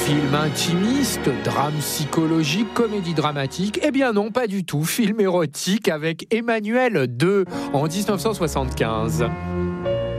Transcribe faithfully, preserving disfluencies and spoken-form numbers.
Film intimiste, drame psychologique, comédie dramatique? Eh bien non, pas du tout. Film érotique avec Emmanuel deux en dix-neuf cent soixante-quinze.